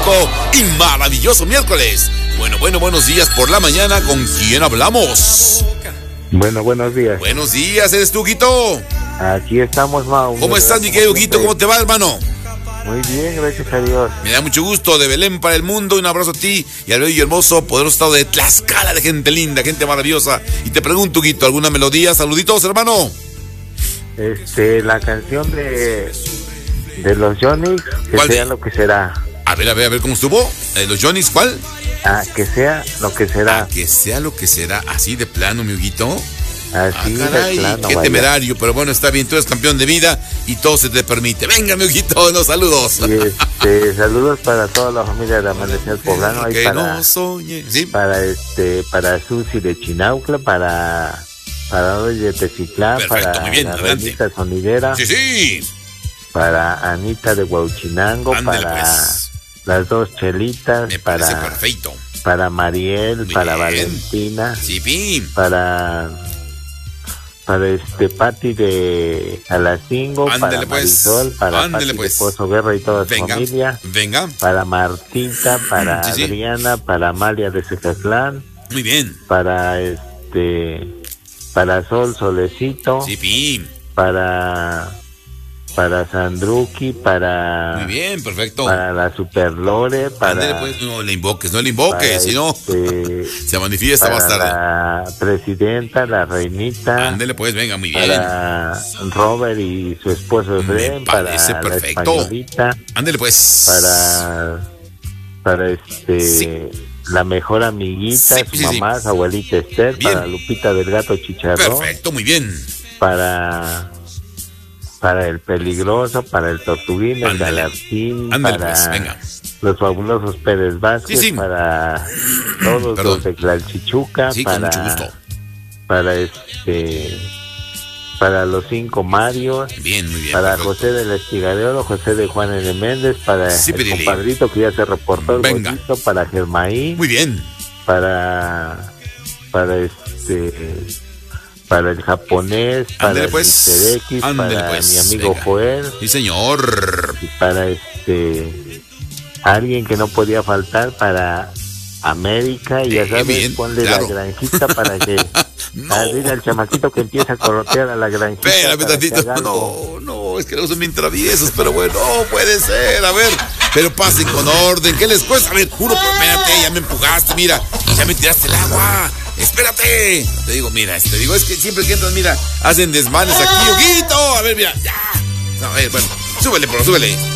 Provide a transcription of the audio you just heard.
bonito y maravilloso miércoles. Bueno, buenos días por la mañana. ¿Con quién hablamos? Bueno, buenos días. Buenos días, ¿eres tú, Huguito? Aquí estamos, Mau. ¿Cómo estás, mi querido Huguito? ¿Cómo te va, hermano? Muy bien, gracias a Dios. Me da mucho gusto, de Belén para el mundo. Un abrazo a ti y al bello y hermoso, poderoso estado de Tlaxcala, de gente linda, gente maravillosa. Y te pregunto, Huguito, ¿alguna melodía? Saluditos, hermano. La canción de los Johnny's, que sea lo que será. A ver, ¿cómo estuvo? ¿Los Johnny's cuál? Que sea lo que será. Que sea lo que será, así de plano, mi Huguito. Así caray, de plano, qué vaya. temerario, pero bueno, está bien, tú eres campeón de vida y todo se te permite. Venga, mi Huguito, los saludos. Y saludos para toda la familia de Amanecer Poblano. Que para, no soñe. ¿Sí? para Susi de Chinautla, para Doy de Tecitlán, Perfecto, para muy bien, la adelante. Renita Sonidera, Sí. para Anita de Huauchinango, Ándale, para pues. las dos Chelitas, Me parece perfecto. para Mariel, Muy para bien. Valentina, Sí, pim. para Pati de Alacingo, Ándale, para pues. Marisol, para Ándale, Pati pues. de Pozo Guerra y toda su Venga, familia, venga. para Martita, para Sí. Adriana, para Amalia de Cecatlán, Muy bien. para Sol Solecito, Sí, pim. para Sandruki, Muy bien, perfecto. para la Super Lore, Ándale, para pues, no le invoques, si no, se manifiesta más para tarde. la presidenta, la reinita, Ándale, pues, venga, muy bien. para Robert y su esposo Efraín, para parece la perfecto. españolita, Ándale, pues. para Sí. la mejor amiguita, Sí, su sí, sí. mamá, su abuelita Esther, Bien. para Lupita del Gato Chicharrón, Perfecto, muy bien. para el Peligroso, para el Tortuguín, el Ándale. Galarcín, Ándale, para pues, venga. los fabulosos Pérez Vázquez, Sí. para todos Perdón. los de Tlalchichuca, Sí, con mucho gusto. para los 5 Marios, Bien, muy bien. para perfecto. José del Espiga de Oro, José de Juan N. Méndez, para Sí, el Pirili. compadrito que ya se reportó, el Venga. Goyito, para Germaí, Muy bien. para el japonés, para Ándale, el pues. Mr. X, Ándale, para pues. mi amigo Venga. Joel, Sí, señor. y para alguien que no podía faltar, para América, y ya sabes, bien, ponle claro. la granjita para que No. dile al chamaquito que empieza a corrotear a la granjita. Espérame para que tantito. haga algo. No, es que luego son bien traviesos, pero bueno, no puede ser. A ver, pero pasen con orden. ¿Qué les cuesta? A ver, juro, pero espérate, ya me empujaste, mira, ya me tiraste el agua. Espérate. Te digo, mira, es que siempre que entran, mira, hacen desmanes aquí, Huguito. A ver, mira, ya. No, a ver, bueno, súbele.